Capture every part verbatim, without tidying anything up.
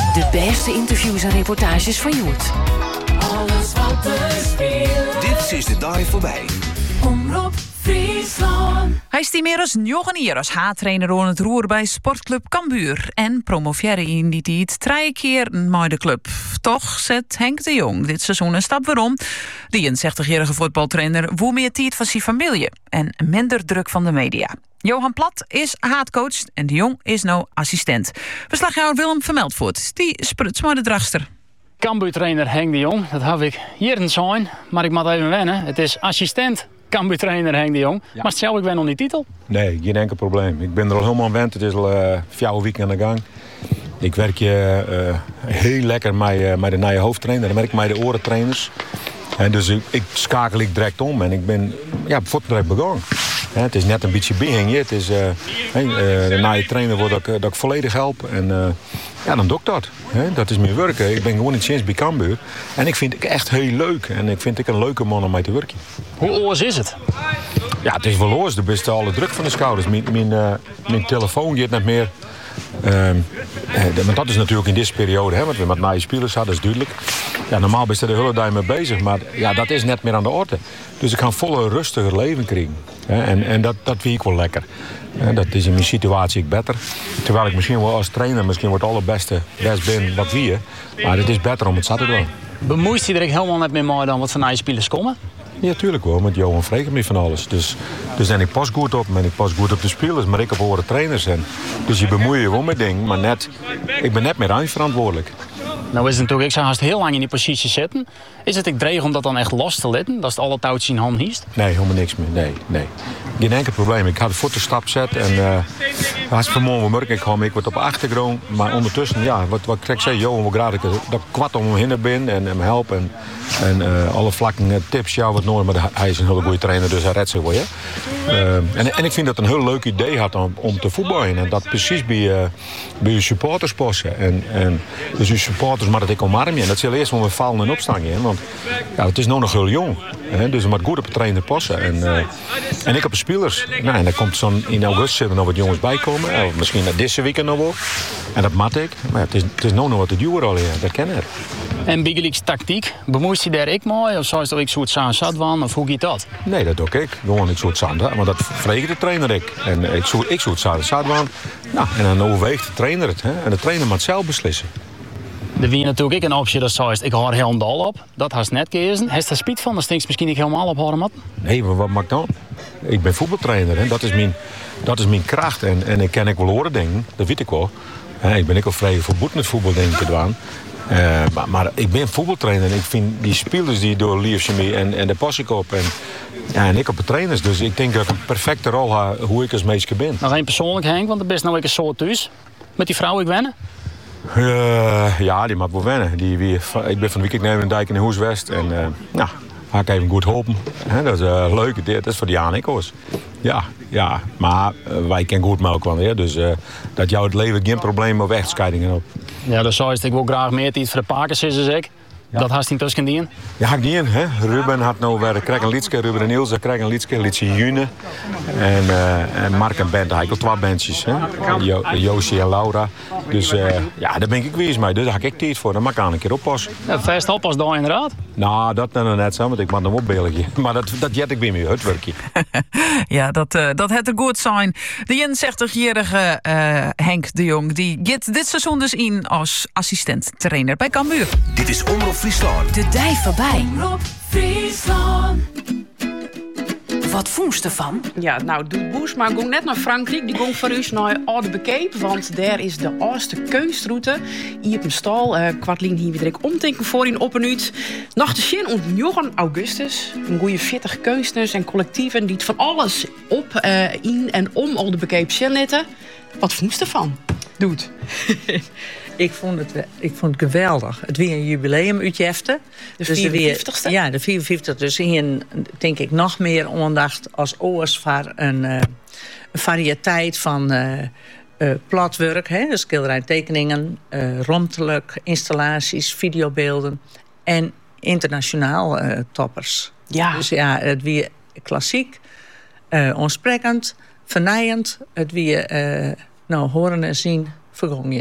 De beste interviews en reportages van Joert. Alles wat er speelt. Dit is de dag voorbij. Omroep Friesland. Hij is meer als negen jaar als H-trainer aan het roer bij sportclub Cambuur. En promoveerde in die tijd drie keer met de club. Toch zet Henk de Jong dit seizoen een stap waarom. De eenenzestigjarige voetbaltrainer woe meer tijd van zijn familie. En minder druk van de media. Johan Plat is haatcoach en de Jong is nou assistent. Verslagjouwer Willem Vermeldvoort, die spruts maar de dragster. Cambuur-trainer Henk de Jong, dat heb ik hier in zijn, maar ik moet even wennen. Het is assistent Cambuur-trainer Henk de Jong. Ja. Maar stel ik ben nog niet titel? Nee, geen enkel probleem. Ik ben er al helemaal aan gewend. Het is al uh, vier weken aan de gang. Ik werk je uh, heel lekker met, uh, met de nieuwe hoofdtrainer. Dan werk ik met de orentrainers. En dus ik, ik schakel ik direct om en ik ben ja, voor direct begonnen. Ja, het is net een beetje behing. Het is uh, hey, uh, de nieuwe trainer wordt dat, ik, dat ik volledig help. En uh, ja, dan doe ik dat. Hè? Dat is mijn werken. Ik ben gewoon niet sinds bij Cambuur. En ik vind het echt heel leuk. En ik vind het een leuke man om mee te werken. Hoe oors is het? Ja, het is wel oors. Er is alle druk van de schouders. Mijn, mijn, uh, mijn telefoon gaat net meer. Uh, maar dat is natuurlijk in deze periode, hè, want we met nieuwe spelers hadden, dat is duidelijk. Ja, normaal ben je er de hele dag mee bezig, maar ja, dat is net meer aan de orde. Dus ik ga een volle, rustiger leven krijgen. Hè, en en dat, dat vind ik wel lekker. Hè, dat is in mijn situatie beter. Terwijl ik misschien wel als trainer misschien wel het allerbeste best ben wat wie. Maar het is beter om het zat te doen. Bemoeit je er helemaal net meer mee dan wat voor nieuwe spelers komen? Ja, tuurlijk wel. Met Johan vregen me van alles. Dus, dus en ik pas goed op en ik pas goed op de spelers, maar ik op horen trainers. En, dus je bemoeit je wel met dingen, maar net, ik ben net meer eindverantwoordelijk. Nou is het natuurlijk, ik zou haast heel lang in die positie zitten. Is het ik dreig om dat dan echt los te letten? Dat het alle touwtjes in hand hiest? Nee, helemaal niks meer. Nee, nee. Geen enkel probleem. Ik had de voetenstap zet en uh, als ik vanmorgen merk ik gewoon, ik word op de achtergrond. Maar ondertussen, ja, wat, wat ik zei, Johan wil graag dat ik kwart om hem heen ben en hem help. En, en uh, alle vlakken uh, tips, ja, wat nodig. Maar hij is een hele goede trainer, dus hij redt zich wel. Uh, en, en ik vind dat een heel leuk idee had om, om te voetballen. En dat precies bij, uh, bij je supporters passen. En, en dus je supporters maar dat ik omarm je. En dat zal eerst wel weer vallen en opstaan. Hè? Want ja, het is nog nog heel jong. Hè? Dus het moet goed op de trainer passen. En, uh, en ik op de spelers. Nou, en dan komt zo'n in augustus er nog wat jongens bij komen. Of misschien deze weekend nog wel. En dat mat ik. Maar ja, het is, het is nog nog wat te duur al. Ja. Dat ken ik. En Bigeliks tactiek, bemoeit je daar ik mooi? Of zou je dat ik zo'n zaan zat van? Of hoe gaat dat? Nee, dat doe ik. Gewoon ik zo'n zaan. Maar dat vreeg de trainer ik. En ik zo'n ik zo'n zaan zat van. Nou, en dan overweegt de trainer het. Hè? En de trainer moet zelf beslissen. Er wie natuurlijk ook een optie dat zegt, ik hoor heel dol op. Dat had net gekezen. Heeft daar spijt van? Dat stinkt misschien niet helemaal op horen mat? Nee, maar wat maakt dan? Ik ben voetbaltrainer. Hè? Dat is mijn, dat is mijn kracht. En, en ik ken ik wel horen denken. Dat weet ik wel. Hè, ik ben ook al vrij verboden met voetbal denken gedaan. Uh, maar, maar ik ben voetbaltrainer en ik vind die spelers die door liefst me en, en daar pas ik op. En, ja, en ik op de trainers. Dus ik denk dat ik een perfecte rol heb hoe ik als meisje ben. Nog één persoonlijk, Henk, want er best nou ik een soort thuis. Met die vrouw ik wennen? Uh, ja, die mag wel wennen. Die, wie, ik ben van de weekend nemen een dijk in de Hoeswest. En uh, nou, ga ik even goed helpen. He, dat is uh, leuk. Dat is voor die Janiko's. Ja, ja, maar uh, wij kennen goed melk van weer. Dus uh, dat jou het leven geen probleem of echtscheidingen op. Ja, dat zou ik wil graag meer iets voor de pakers is, ik. Ja. Dat had hij tussen die. Ja, ik niet. Hè. Ruben had nou weer krijg een liedje. Ruben en Ilse krijgen een liedje. Liedje June. En, uh, en Mark en Bent. Hij had twee bandjes. Hè. Jo, Josie en Laura. Dus uh, ja, daar ben ik weer eens mee. Dus daar heb ik tijd voor. Dan mag ik aan een keer oppassen. Ja, vast oppas dan inderdaad. Nou, dat nou net zo. Want ik mag hem op België. Maar dat, dat jet ik weer mee. Het werkje. Ja, dat, uh, dat het er goed zijn. De eenenzestigjarige uh, Henk de Jong. Die gaat dit seizoen dus in als assistent trainer bij Cambuur. Dit is Omroep Friesland. De dij voorbij. Omroep Friesland. Wat voest ervan? Ja, nou, doet Boes, maar ging net naar Frankrijk. Die ging voor u naar Oude Bekeep, want daar is de oudste keustroute. Hier op een stal, uh, kwartlien hier weer direct omdenken voor in op en uit. Nog te zien op negen augustus. Een goede veertig kunstenaars en collectieven die het van alles op, uh, in en om Oude Bekeep zitten. Wat voest ervan? Doet. Ik vond het, ik vond het geweldig. Het weer een jubileum uitjefte. De vierenvijftigste? Ja, de vierenvijftigste. Dus hier denk ik nog meer aandacht als oors voor een, uh, een variëteit van uh, uh, platwerk. Hè? Dus schilderij en tekeningen, uh, ruimtelijk, installaties, videobeelden en internationaal uh, toppers. Ja. Dus ja, het weer klassiek, uh, onsprekend, vernijend. Het weer uh, nou, horen en zien vergongen je.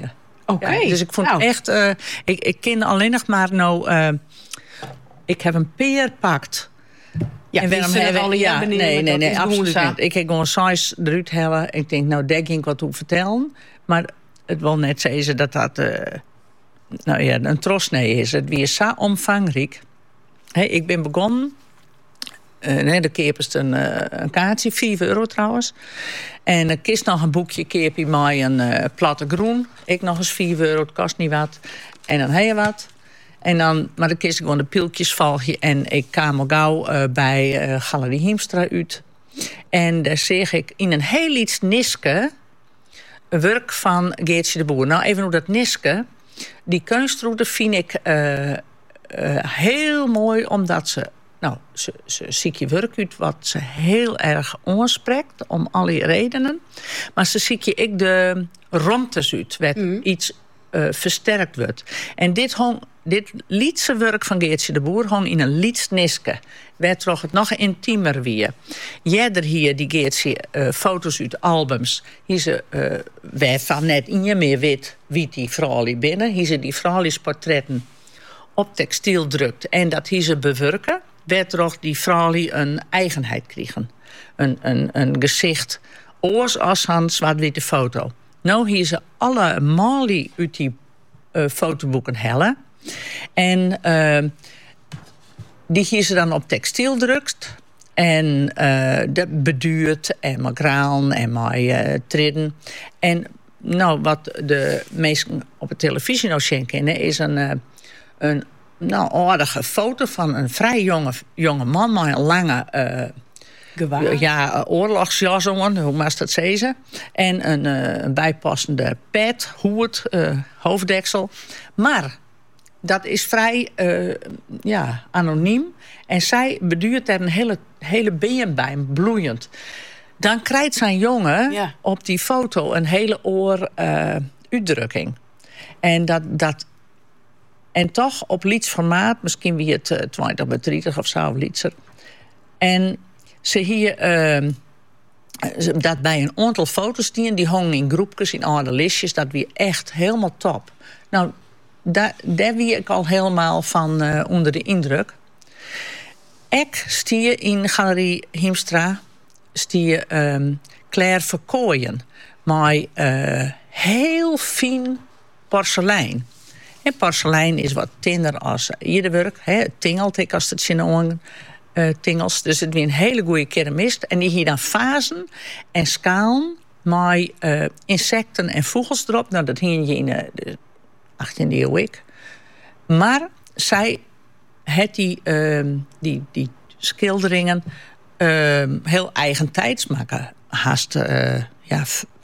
Oké. Ja, dus ik vond nou. echt... Uh, ik, ik ken alleen nog maar nou... Uh, ik heb een peer pakt. Ja, en waarom hebben alle ja, nee, nee, nee, nee, absoluut niet. Ik heb gewoon size eruit hellen. Ik denk, nou, daar ging ik wat over vertellen. Maar het wil net zeggen dat dat... Uh, nou ja, een trosnee is. Het weer zo omvangrijk. Hey, ik ben begonnen... Uh, nee, de keep is een, uh, een kaartje, vijf euro trouwens. En ik kies nog een boekje, keep je mij een uh, platte groen. Ik nog eens vijf euro, het kost niet wat. En dan heb je wat. En dan, maar dan kies ik gewoon de pieltjes valgje. En ik kwam al gauw uh, bij uh, Galerie Hiemstra uit. En daar zeg ik in een heel iets niske... een werk van Geertje de Boer. Nou, even hoe dat niske... Die kunstroute vind ik uh, uh, heel mooi, omdat ze... Nou, ze, ze ziet je werk uit wat ze heel erg aanspreekt, om alle redenen. Maar ze ziet je ook de romtes uit, wat mm. iets uh, versterkt wordt. En dit, hong, dit liedse werk van Geertje de Boer hong in een lietsniske. Werd toch het nog intiemer weer. Jeder hier, die Geertje uh, foto's uit albums, hier ze uh, waarvan net in je meer weet wie die vrouwen binnen. Hier ze die vrouwenportretten op textiel drukt en dat hier ze bewerken. Werd toch die vrouwen een eigenheid kregen. Een, een, een gezicht. Oors als een zwart-witte foto. Nou, hier ze allemaal uit die uh, fotoboeken hellen. En uh, die hier ze dan op textiel drukt. En uh, dat beduurt en met graan en met uh, treden. En nou, wat de meesten op de televisie nou zien kennen, is een, uh, een nou, aardige foto van een vrij jonge, jonge man met een lange uh, ja, oorlogsjas aan, hoe mag dat zeggen? En een, uh, een bijpassende pet, hoed, uh, hoofddeksel. Maar dat is vrij uh, ja, anoniem. En zij beduurt er een hele, hele been bij, bloeiend. Dan krijgt zijn jongen ja. op die foto een hele oor uh, uitdrukking. En dat... dat En toch op lietsformaat, misschien wie het uh, twintig bij dertig of zo, lietser. En ze hier uh, dat bij een aantal foto's die, die hongen in groepjes, in oude listjes, dat weer echt helemaal top. Nou, daar, daar wie ik al helemaal van uh, onder de indruk. Ik stier in Galerie Hiemstra, stier um, Claire Verkooyen, maar uh, heel fijn porselein. En porselein is wat tinner als ieder werk. Het tingelt ik als het zin on uh, tingels. Dus het is een hele goede keramist. En die hier dan fasen en schaalen met uh, insecten en vogels erop. Nou, dat hier je in de, de achttiende eeuw ik. Maar zij het die, uh, die, die schilderingen uh, heel eigentijds maken. Haast, uh, ja...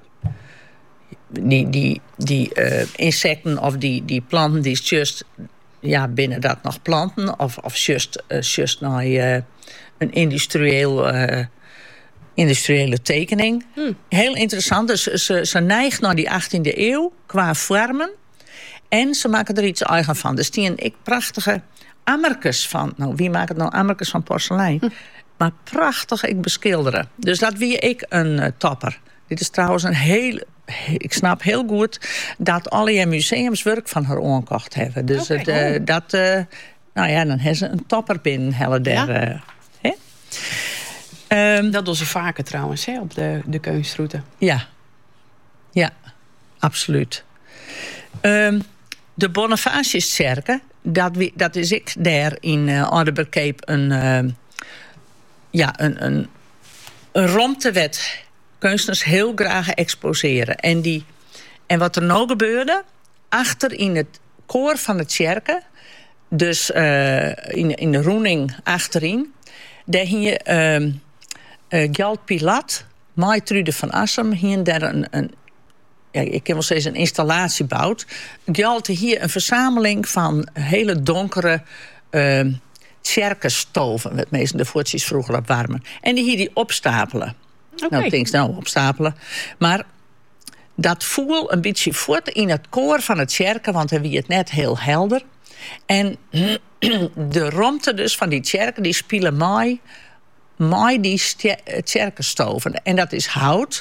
Die, die, die uh, insecten of die, die planten, die is just ja, binnen dat nog planten. Of, of just, uh, just naar uh, een industrieel, uh, industriële tekening. Hmm. Heel interessant. Dus ze, ze neigt naar die achttiende eeuw qua vormen. En ze maken er iets eigen van. Dus die een ik prachtige ammerkes van. Nou, wie maakt het nou ammerkes van porselein? Hm. Maar prachtig ik beschilderen. Dus dat wie ik een uh, topper. Dit is trouwens een heel... Ik snap heel goed dat alle museums werk van haar aankocht hebben. Dus okay, het, uh, oh. dat, uh, nou ja, dan hebben ze een topper binnen. Helle der, ja. uh, um, dat doen ze vaker trouwens, hè, op de, de kunstroute. Ja, ja, absoluut. Um, de Bonifatiuskerk, dat, dat is ik daar in uh, Oudeberkeep een, uh, ja, een, een, een romtewet. Kunstenaars heel graag exposeren. En, die, en wat er nou gebeurde, achter in het koor van het kerken, dus uh, in, in de roening achterin, daar hier uh, uh, Gjalt Pilat, Mai Trude van Assem, hier daar een, een ja, ik kan wel steeds een installatie bouwt. Gjalt hier een verzameling van hele donkere uh, kerkenstoven, wat meestal de voetjes vroeger op warmen. En die hier die opstapelen. Okay. Nou, denk nou opstapelen. Maar dat voel een beetje voort in het koor van het kerken, want dan wie het net heel helder. En de romte dus van die kerken, die spelen mooi, mooi die kerkenstoven. En dat is hout.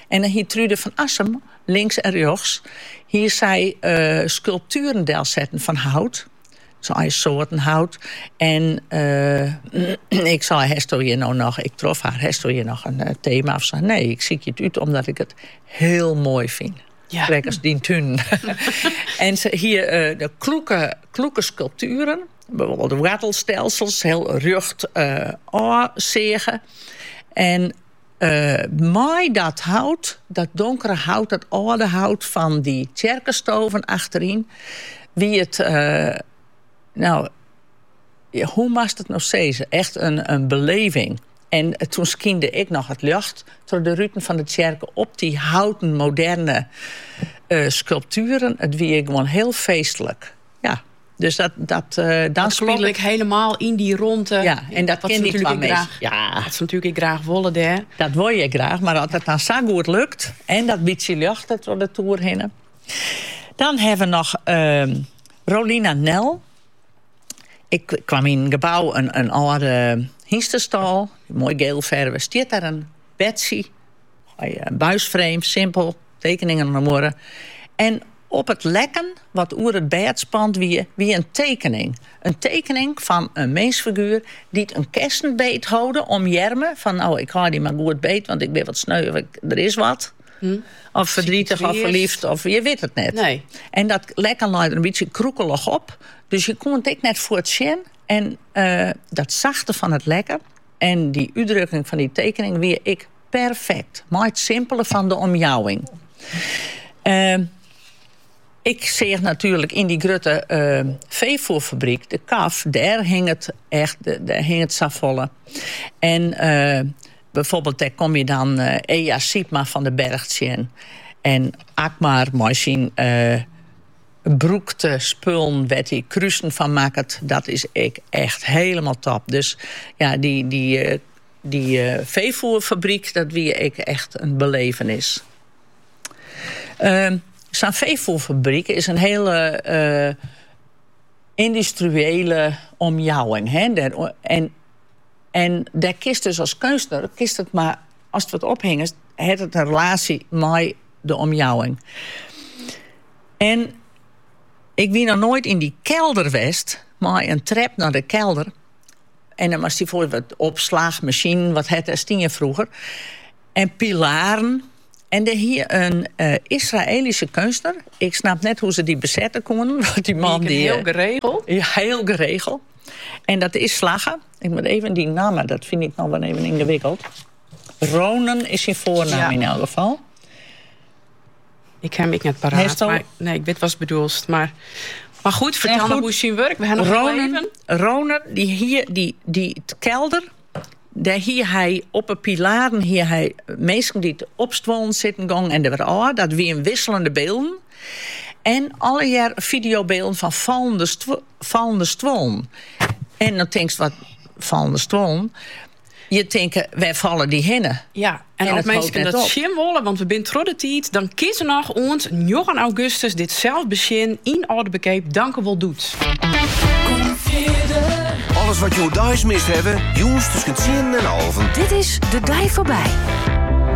En dan hier Trude van Assem, links en rechts. Hier zij uh, sculpturen delzetten van hout. Zo'n soorten hout. En uh, ik zei, hesto je nou nog, ik trof haar, hesto je nog een uh, thema? Of zei, nee, ik zie je het uit omdat ik het heel mooi vind. Ja. Kijk als die tun. En ze, hier uh, de kloeke, kloeke sculpturen. Bijvoorbeeld de wortelstelsels, heel rucht uh, oorzegen. En uh, mooi dat hout, dat donkere hout, dat oude hout van die tjerkenstoven achterin. Wie het, uh, nou, ja, hoe mag het nog zeggen? Echt een, een beleving. En uh, toen skiende ik nog het licht door de ruten van de tjerken op die houten, moderne uh, sculpturen. Het wie gewoon heel feestelijk. Ja. Dus dat, dat, uh, dan dat speel ik helemaal in die ronde. Ja, en dat ken ik wel mee. Ja. Dat is natuurlijk ik graag willen daar. Dat wil je graag, maar als het dan zo goed lukt... en dat beetje lucht door de toer heen. Dan hebben we nog uh, Rolina Nel. Ik kwam in een gebouw, een, een oude hiestenstal. Mooi geel verven. Stiert daar een Betsy. Een buisframe, simpel. Tekeningen naar morgen. En op het lekken, wat oer het bed spant, wie, wie een tekening. Een tekening van een mensfiguur die een kersenbeet houden om jermen. Van nou, ik ga die maar goed beet, want ik ben wat sneu, of ik, er is wat. Hm. Of verdrietig, of verliefd, of je weet het net. Nee. En dat lekken luidt er een beetje kroekelig op. Dus je kon het net voor het zien. En uh, dat zachte van het lekken en die uitdrukking van die tekening weer ik perfect. Maar het simpele van de omjouwing. Uh, Ik zeg natuurlijk in die grote uh, veevoerfabriek, de K A F, daar hing het echt, daar hing het savolle. En uh, bijvoorbeeld daar kom je dan uh, Ea Siepma van de Bergtjen. En Akmar, mooi zien, uh, broekte spullen, werd die kruisen van maakt, dat is ik echt helemaal top. Dus ja, die, die, uh, die uh, veevoerfabriek, dat wie ik echt een belevenis. Uh, Zo'n veevoerfabriek is een hele uh, industriële omjouwing. Hè? Daar, en, en daar kiest dus als kunstenaar, kiest het maar, als het wat ophing, heeft het een relatie met de omjouwing. En ik wie nog nooit in die kelder west, maar een trap naar de kelder. En dan was die voor wat opslagmachine, wat het er stien je vroeger. En pilaren. En er hier een uh, Israëlische kunstenaar. Ik snap net hoe ze die bezetten konden. Die man die, heel geregeld. Ja, heel geregeld. En dat is Slaggen. Ik moet even die naam, dat vind ik nog wel even ingewikkeld. Ronen is zijn voornaam ja. In elk geval. Ik heb ik net paraat. Maar, nee, ik weet wat het bedoelt. Maar, maar goed, vertel me hoe zijn werk. We hebben nog Ronen, even. Ronen, die hier, die, die kelder. Daar hier hij op een pilaren, hier hij mensen die opstwollen zitten gang en er waren dat wie een wisselende beelden. En alle jaar videobeelden van vallende, stwo, vallende stwollen. En dan denk je, wat vallende stwollen? Je denkt, wij vallen die hinnen. Ja, en, en als mensen dat zien willen, want we zijn trots de tijd, dan kiezen nog ons negen augustus dit zelf begin in Oudebekeep danken wel doet. Alles wat je thuis mist hebben, jongens tussen tien en half. Dit is De Dij Voorbij.